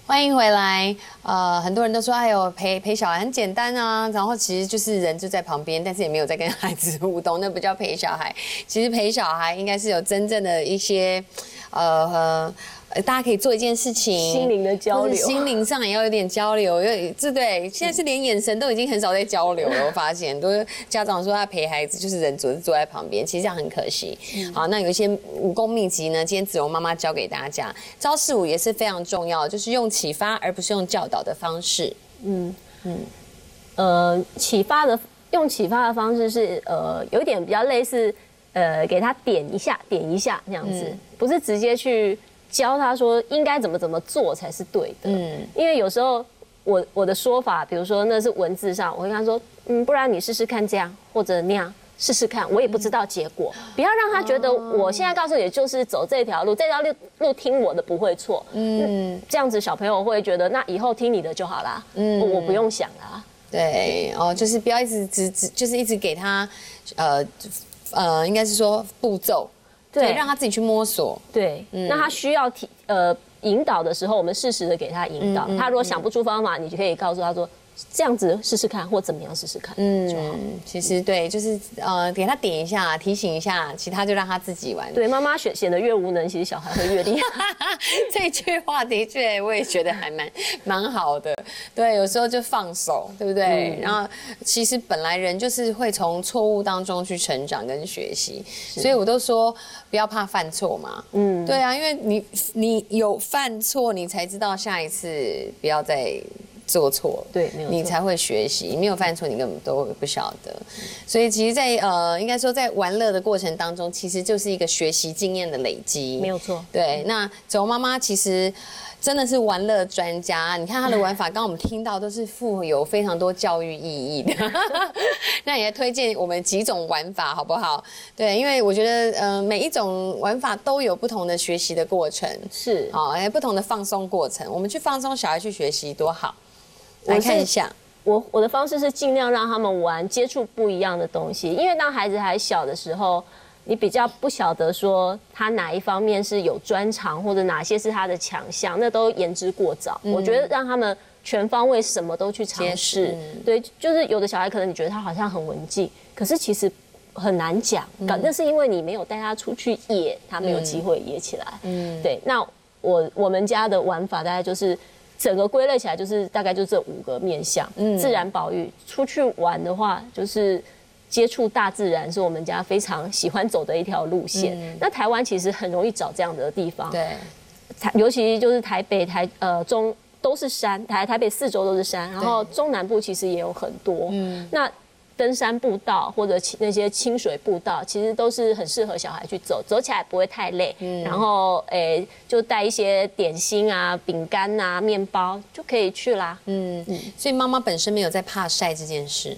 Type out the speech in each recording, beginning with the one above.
欢迎回来。很多人都说，哎呦，陪小孩很简单啊，然后其实就是人就在旁边，但是也没有在跟孩子互动，那不叫陪小孩。其实陪小孩应该是有真正的一些，大家可以做一件事情， 心灵的交流， 心灵上也要有点交流，对，现在是连眼神都已经很少在交流了。我发现，都是家长说他陪孩子，就是人坐在旁边，其实这样很可惜。好，那有一些武功秘籍呢，今天子荣妈妈教给大家，招式舞也是非常重要，就是用启发而不是用教导的方式。 启发的方式是有一点比较类似，给他点一下那样子，不是直接去教他说应该怎么做才是对的。因为有时候我的说法，比如说那是文字上，我会跟他说，不然你试试看这样或者那样试试看，我也不知道结果，不要让他觉得我现在告诉你就是走这条路，这条路听我的不会错。这样子小朋友会觉得那以后听你的就好啦，我不用想啦。 对就是不要一直就是一直给他应该是说步骤。对，让他自己去摸索。对， 那他需要引导的时候，我们适时的给他引导。他如果想不出方法，你就可以告诉他说，这样子试试看，或怎么样试试看。就好。 其实对，就是给他点一下，提醒一下，其他就让他自己玩。 对，妈妈显得越无能，其实小孩会越厉害。 这句话的确，我也觉得还蛮好的。对，有时候就放手，对不对？然后其实本来人就是会从错误当中去成长跟学习，所以我都说不要怕犯错嘛。对啊，因为你有犯错，你才知道下一次不要再做错， 对， 你才会学习。没有犯错，你根本都不晓得。所以其实在，应该说在玩乐的过程当中，其实就是一个学习经验的累积， 没有错。 对，那子荣妈妈其实真的是玩乐专家。你看她的玩法，刚刚我们听到都是富有非常多教育意义的。那也推荐我们几种玩法，好不好？对，因为我觉得，每一种玩法都有不同的学习的过程，是不同的放松过程。我们去放松，小孩去学习，多好。来看一下， 我的方式是尽量让他们玩，接触不一样的东西。因为当孩子还小的时候，你比较不晓得说他哪一方面是有专长，或者哪些是他的强项，那都言之过早。我觉得让他们全方位什么都去尝试。对，就是有的小孩可能你觉得他好像很文静，可是其实很难讲。那是因为你没有带他出去野，他没有机会野起来。对。那我们家的玩法大概就是。整个归类起来就是大概就这5个面向。自然保育，出去玩的话就是接触大自然，是我们家非常喜欢走的一条路线。那台湾其实很容易找这样的地方，对，尤其就是台北、中都是山，台北4周都是山，然后中南部其实也有很多。那登山步道或者那些清水步道，其实都是很适合小孩去走，走起来不会太累。然后就带一些点心啊、饼干啊、面包就可以去啦。 所以妈妈本身没有在怕晒这件事。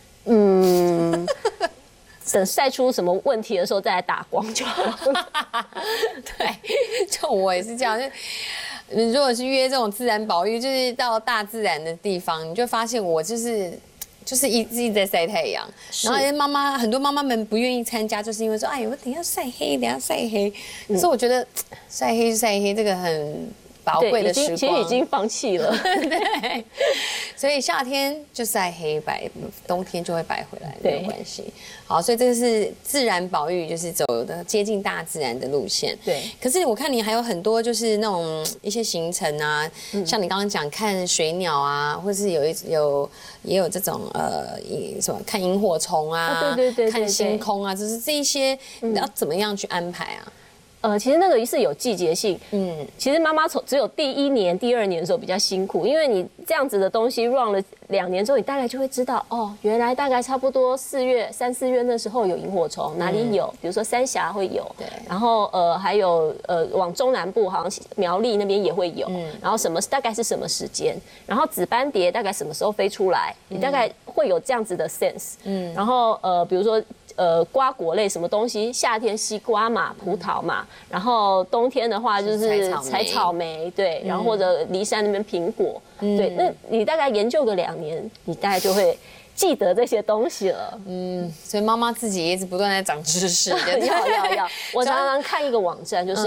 等晒出什么问题的时候再来打光就好了。 对，就我也是这样。如果是约这种自然保育，就是到大自然的地方，你就发现我就是一直在晒太阳，然后很多妈妈们不愿意参加，就是因为说，哎，我等一下晒黑，可是我觉得晒黑这个很宝贵的时光， 其实已经放弃了。 对，所以夏天就晒黑白，冬天就会白回来，没有关系。好，所以这个是自然保育，就是走的接近大自然的路线。对。可是我看你还有很多就是那种一些行程啊，像你刚刚讲看水鸟啊，或是也有这种什么看萤火虫啊，对，看星空啊，就是这一些要怎么样去安排啊？ 其实那个是有季节性。其实妈妈只有第1年、第2年的时候比较辛苦，因为你这样子的东西 run 了2年之后，你大概就会知道原来大概差不多3、4月那时候有萤火虫，哪里有？比如说三峡会有，对。然后还有往中南部好像苗栗那边也会有，然后大概是什么时间？然后紫斑蝶大概什么时候飞出来？你大概会有这样子的 sense。然后比如说。瓜果类什么东西，夏天西瓜嘛、葡萄嘛，然后冬天的话就是采草莓，对，然后或者梨山那边苹果，对，那你大概研究个2年，你大概就会记得这些东西了。 所以妈妈自己也一直不断在长知识。 要，我常常看一个网站，就是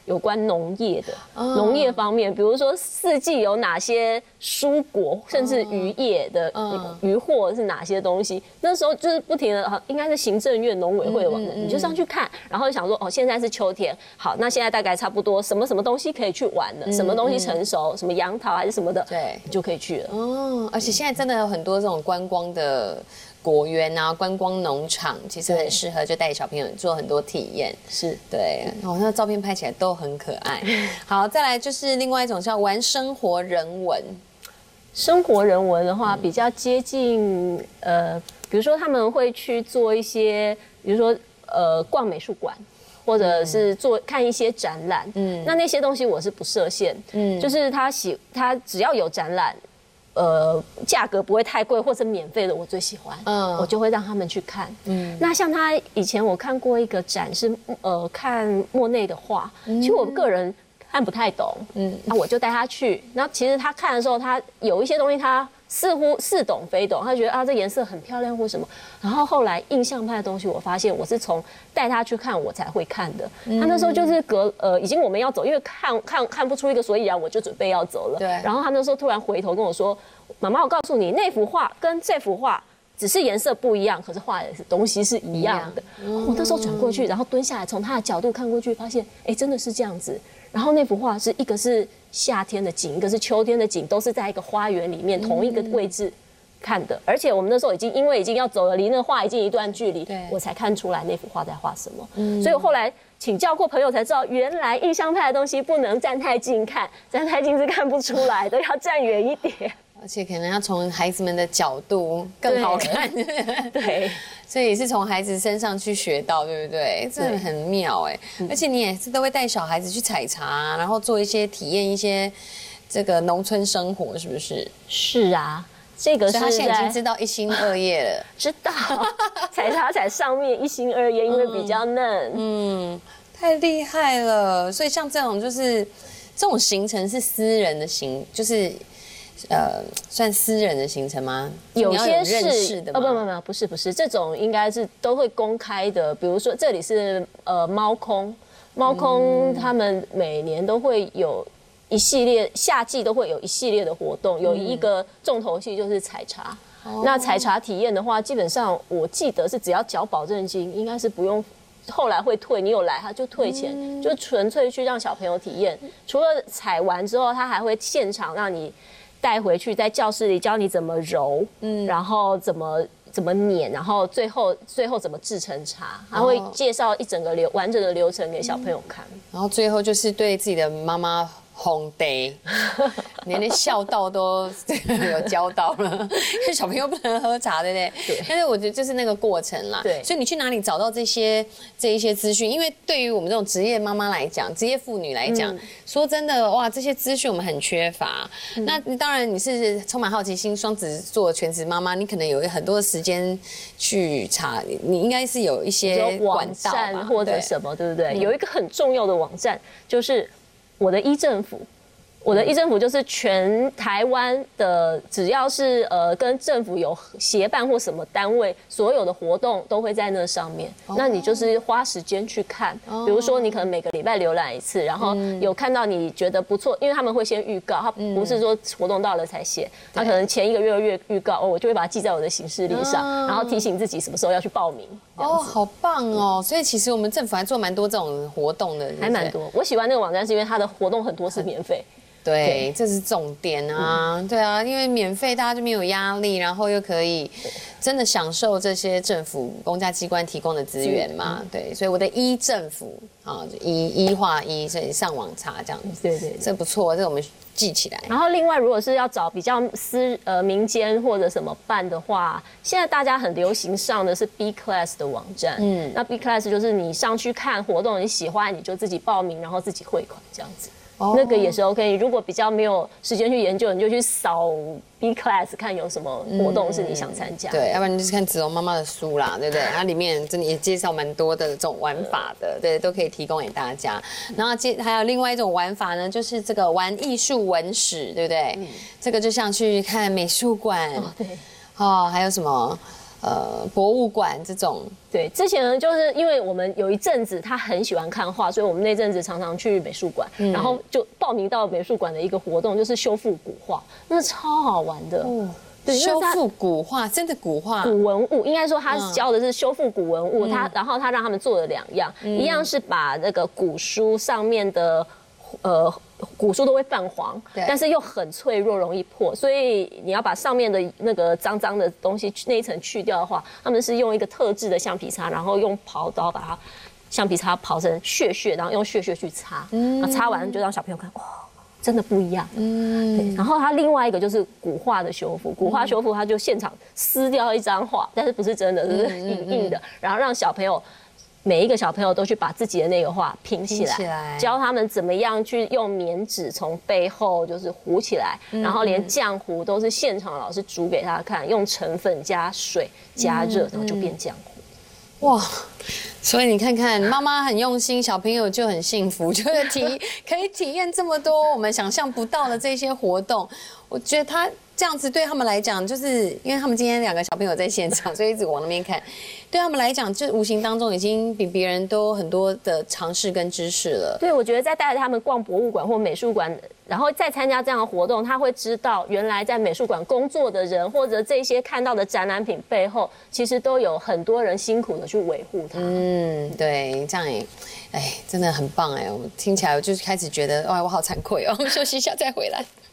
有关农业的，农业方面，比如说四季有哪些蔬果，甚至渔业的渔获是哪些东西。那时候就是不停的，应该是行政院农委会的网站，你就上去看，然后就想说，哦，现在是秋天，好，那现在大概差不多什么什么东西可以去玩了，什么东西成熟，什么杨桃还是什么的，对，你就可以去了。 哦，而且现在真的有很多这种观光的果园啊，观光农场，其实很适合就带小朋友做很多体验。 是， 对，那照片拍起来都很可爱。好，再来就是另外一种叫玩生活人文。 生活人文的话，比较接近比如说他们会去做一些，比如说逛美术馆，或者是看一些展览。那些东西我是不设限。就是他只要有展览。价格不会太贵或者免费的，我最喜欢，我就会让他们去看。那像他以前我看过一个展是看莫内的画，其实我个人看不太懂，那我就带他去。那其实他看的时候，他有一些东西他似乎似懂非懂，他觉得啊这颜色很漂亮或什么。然后后来印象派的东西，我发现我是从带他去看我才会看的。他那时候就是已经我们要走，因为看不出一个所以然，我就准备要走了。 对。 然后他那时候突然回头跟我说：“妈妈，我告诉你，那幅画跟这幅画只是颜色不一样，可是画的东西是一样的。”我那时候转过去，然后蹲下来，从他的角度看过去，发现真的是这样子。然后那幅画一个是夏天的景，一个是秋天的景，都是在一个花园里面同一个位置看的。而且我们那时候因为已经要走了，离那画已经一段距离，我才看出来那幅画在画什么。所以我后来请教过朋友才知道，原来印象派的东西不能站太近看，站太近是看不出来的，要站远一点。 而且可能要从孩子们的角度更好看。 对， 所以也是从孩子身上去学到，对不对？这很妙哎！而且你也是都会带小孩子去采茶，然后做一些体验一些这个农村生活，是不是？ 是啊，这个是他现在已经知道一心二叶了。 知道，采茶采上面一心二叶，因为比较嫩。 太厉害了！所以像这种这种行程是私人的就是算私人的行程吗？ 有些是认识的吗？ 不是，这种应该是都会公开的。比如说这里是猫空他们每年都会有一系列，夏季都会有一系列的活动，有一个重头戏就是采茶。那采茶体验的话，基本上我记得是只要缴保证金，应该是不用。后来会退，你有来他就退钱，就纯粹去让小朋友体验。除了采完之后，他还会现场让你带回去，在教室里教你怎么揉，然后怎么碾，然后最后怎么制成茶，他会介绍一整个完整的流程给小朋友看。 然后最后就是对自己的妈妈哄得，连孝道都有教到了，因为小朋友不能喝茶，对不对？对。但是我觉得就是那个过程啦。对。所以你去哪里找到这一些资讯？因为对于我们这种职业妈妈来讲，职业妇女来讲，说真的，哇，这些资讯我们很缺乏。那当然你是充满好奇心，双子座全职妈妈，你可能有很多的时间去查，你应该是有一些管道吧， 或者什么，对不对？有一个很重要的网站就是我的政府。我的政府就是全台湾的，只要是跟政府有协办或什么单位，所有的活动都会在那上面。那你就是花时间去看，比如说你可能每个礼拜浏览一次，然后有看到你觉得不错，因为他们会先预告，他不是说活动到了才写，他可能前1个月预告，我就会把它记在我的行事历上，然后提醒自己什么时候要去报名。 好棒哦！所以其实我们政府还做蛮多这种活动的， 还蛮多。我喜欢那个网站是因为它的活动很多是免费。 对，这是重点啊！对啊，因为免费，大家就没有压力，然后又可以真的享受这些政府公家机关提供的资源嘛。对，所以我的政府啊，一化一，所以上网查这样子。对，这不错，这我们记起来。 然后另外，如果是要找比较民间或者什么办的话，现在大家很流行上的是 B Class 的网站。那 B Class 就是你上去看活动，你喜欢你就自己报名，然后自己汇款这样子。那个也是 OK。如果比较没有时间去研究，你就去扫 B Class 看有什么活动是你想参加。 对，要不然你就是看子龙妈妈的书啦，对不对？它里面真的也介绍蛮多的这种玩法的，对，都可以提供给大家。然后还有另外一种玩法呢，就是这个玩艺术文史，对不对？这个就像去看美术馆，对，还有什么？ 博物馆这种。 对，之前呢，就是因为我们有一阵子他很喜欢看画，所以我们那阵子常常去美术馆，然后就报名到美术馆的一个活动，就是修复古画，那超好玩的。 对，修复古画，真的古画、 古文物，应该说他教的是修复古文物。然后他让他们做了2样，一样是把那个古书上面的古书都会泛黄，但是又很脆弱，容易破，所以你要把上面的那个脏脏的东西那一层去掉的话，他们是用一个特制的橡皮擦，然后用刨刀把它橡皮擦刨成屑，然后用屑去擦，擦完就让小朋友看，哇，真的不一样。对。然后它另外一个就是古画的修复，古画修复它就现场撕掉一张画，但是不是真的，是硬的，然后让每一个小朋友都去把自己的那个画拼起来，教他们怎么样去用棉纸从背后就是糊起来，然后连浆糊都是现场老师煮给他看，用成粉加水加热，然后就变浆糊。 哇！所以你看看，妈妈很用心，小朋友就很幸福，就可以体验这么多我们想象不到的这些活动。我觉得他这样子对他们来讲，就是因为他们今天2个小朋友在现场，所以一直往那边看。对他们来讲，就无形当中已经比别人都很多的尝试跟知识了。 对，我觉得在带着他们逛博物馆或美术馆，然后再参加这样的活动，他会知道原来在美术馆工作的人，或者这些看到的展览品背后，其实都有很多人辛苦的去维护它。 对，这样也，真的很棒我听起来我就开始觉得，哇，我好惭愧哦。我们休息一下再回来。